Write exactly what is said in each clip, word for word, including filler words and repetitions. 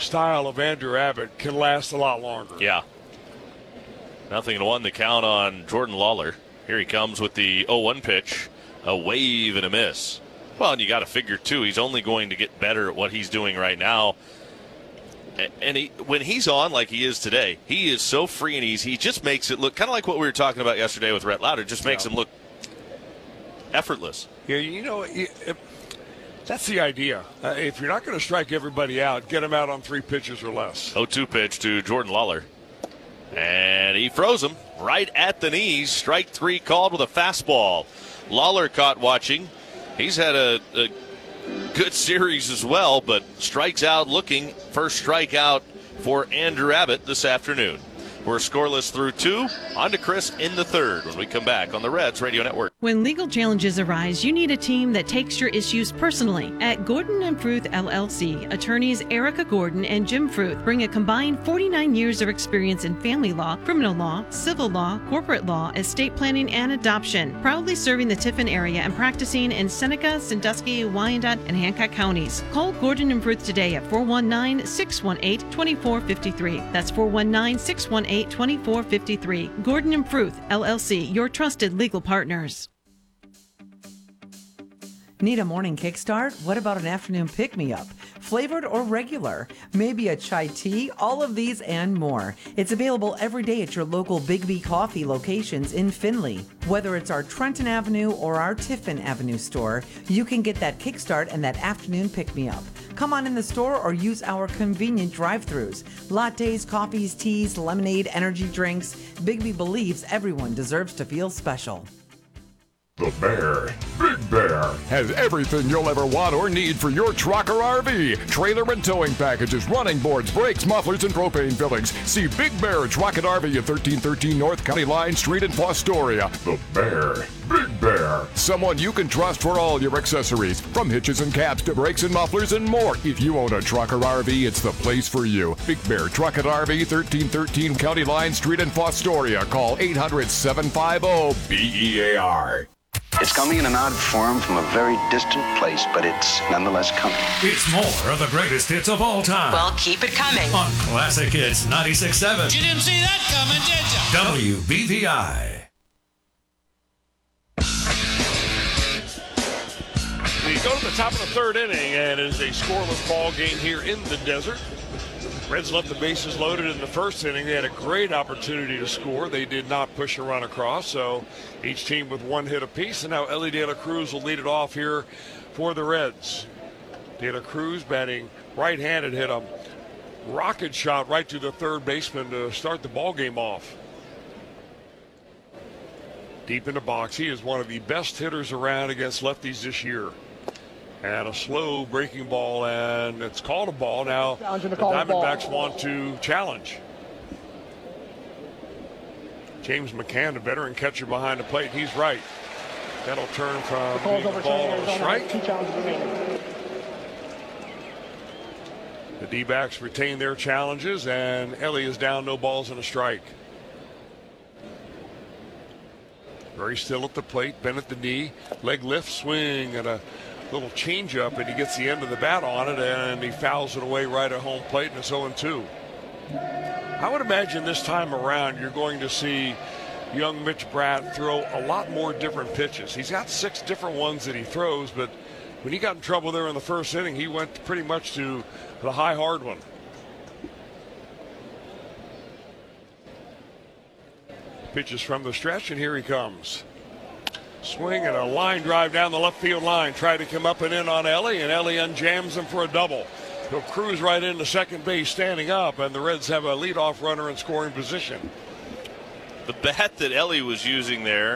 style of Andrew Abbott can last a lot longer. Yeah. Nothing to one the count on Jordan Lawler. Here he comes with the oh one pitch, a wave and a miss. Well, and you got to figure, too, he's only going to get better at what he's doing right now. And he, when he's on like he is today, he is so free and easy. He just makes it look kind of like what we were talking about yesterday with Rhett Lauder. Just makes yeah. him look effortless. Yeah, you know, it, that's the idea. Uh, if you're not going to strike everybody out, get them out on three pitches or less. oh two pitch to Jordan Lawler. And he froze him right at the knees. Strike three called with a fastball. Lawler caught watching. He's had a, a good series as well, but strikes out looking. First strikeout for Andrew Abbott this afternoon. We're scoreless through two. On to Chris in the third when we come back on the Reds Radio Network. When legal challenges arise, you need a team that takes your issues personally. At Gordon and Fruth L L C, attorneys Erica Gordon and Jim Fruth bring a combined forty-nine years of experience in family law, criminal law, civil law, corporate law, estate planning, and adoption. Proudly serving the Tiffin area and practicing in Seneca, Sandusky, Wyandotte, and Hancock counties. Call Gordon and Fruth today at four one nine, six one eight, two four five three. That's four one nine, six one eight, two four five three. Gordon and Fruth L L C, your trusted legal partners. Need a morning kickstart? What about an afternoon pick-me-up? Flavored or regular? Maybe a chai tea? All of these and more. It's available every day at your local Big B Coffee locations in Findlay. Whether it's our Trenton Avenue or our Tiffin Avenue store, you can get that kickstart and that afternoon pick-me-up. Come on in the store or use our convenient drive-thrus. Lattes, coffees, teas, lemonade, energy drinks. Big B believes everyone deserves to feel special. The Bear, Big Bear, has everything you'll ever want or need for your truck or R V. Trailer and towing packages, running boards, brakes, mufflers, and propane fillings. See Big Bear Truck and R V at thirteen thirteen North County Line Street in Fostoria. The Bear, Big Bear, someone you can trust for all your accessories, from hitches and caps to brakes and mufflers and more. If you own a truck or R V, it's the place for you. Big Bear Truck and R V, thirteen thirteen County Line Street in Fostoria. Call eight hundred, seven five zero, B E A R. It's coming in an odd form from a very distant place, but it's nonetheless coming. It's more of the greatest hits of all time. Well, keep it coming. On Classic Hits ninety-six point seven. You didn't see that coming, did you? W B V I. We go to the top of the third inning, and it is a scoreless ball game here in the desert. Reds left the bases loaded in the first inning. They had a great opportunity to score. They did not push a run across, so each team with one hit apiece. And now Elly De La Cruz will lead it off here for the Reds. De La Cruz batting right-handed, hit a rocket shot right to the third baseman to start the ball game off. Deep in the box, he is one of the best hitters around against lefties this year. And a slow breaking ball, and it's called a ball. Now the Diamondbacks want to challenge. James McCann, a veteran catcher behind the plate, he's right. That'll turn from being a ball to a strike. The D-backs retain their challenges, and Elly is down, no balls and a strike. Very still at the plate, bent at the knee, leg lift, swing, and a little change-up, and he gets the end of the bat on it, and he fouls it away right at home plate, and it's oh two. I would imagine this time around you're going to see young Mitch Bratt throw a lot more different pitches. He's got six different ones that he throws, but when he got in trouble there in the first inning, he went pretty much to the high hard one. Pitches from the stretch, and here he comes. Swing and a line drive down the left field line. Tried to come up and in on Elly, and Elly unjams him for a double. He'll cruise right into second base standing up, and the Reds have a leadoff runner in scoring position. The bat that Elly was using there,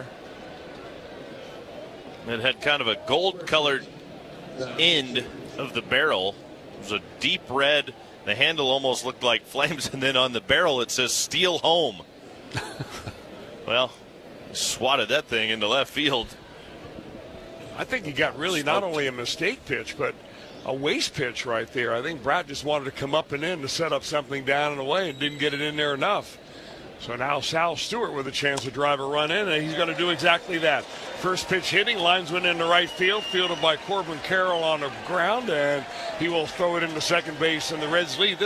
it had kind of a gold-colored end of the barrel. It was a deep red. The handle almost looked like flames, and then on the barrel it says "Steal Home." Well, swatted that thing into left field. I think he got really not only a mistake pitch, but a waste pitch right there. I think Bratt just wanted to come up and in to set up something down and away and didn't get it in there enough. So now Sal Stewart with a chance to drive a run in, and he's going to do exactly that. First pitch hitting, lines one into right field, fielded by Corbin Carroll on the ground, and he will throw it into second base, and the Reds lead.